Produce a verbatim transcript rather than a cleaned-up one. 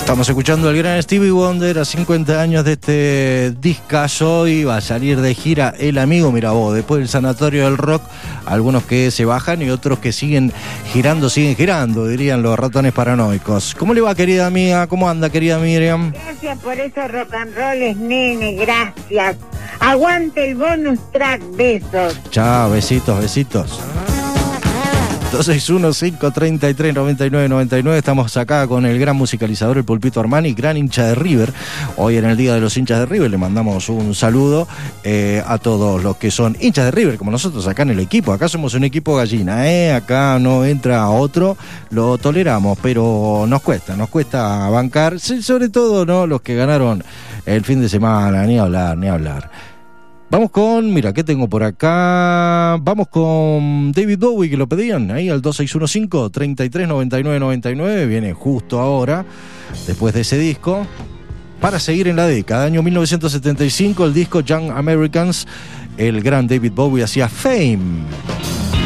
Estamos escuchando al gran Stevie Wonder a cincuenta años de este discazo y va a salir de gira el amigo. Mira vos, después del Sanatorio del Rock, algunos que se bajan y otros que siguen girando, siguen girando, dirían los ratones paranoicos. ¿Cómo le va, querida amiga? ¿Cómo anda, querida Miriam? Gracias por esos rock and rolls, nene, gracias. Aguante el bonus track, besos. Chao, besitos, besitos. dos seis uno, cinco tres tres, nueve nueve nueve nueve. Estamos acá con el gran musicalizador, el Pulpito Armani, gran hincha de River. Hoy en el Día de los Hinchas de River le mandamos un saludo eh, a todos los que son hinchas de River, como nosotros acá en el equipo. Acá somos un equipo gallina, ¿eh? Acá no entra otro, lo toleramos, pero nos cuesta, nos cuesta bancar, sobre todo, ¿no? Los que ganaron el fin de semana, ni hablar, ni hablar. Vamos con, mira, ¿qué tengo por acá? Vamos con David Bowie, que lo pedían, ahí al dos seis uno cinco, tres tres, nueve nueve nueve nueve, viene justo ahora, después de ese disco, para seguir en la década, año mil novecientos setenta y cinco, el disco Young Americans, el gran David Bowie hacía Fame.